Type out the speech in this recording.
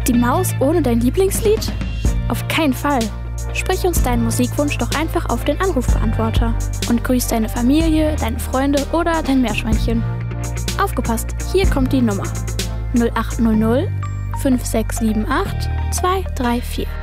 die Maus ohne dein Lieblingslied? Auf keinen Fall. Sprich uns deinen Musikwunsch doch einfach auf den Anrufbeantworter und grüß deine Familie, deine Freunde oder dein Meerschweinchen. Aufgepasst, hier kommt die Nummer 0800 5678 234.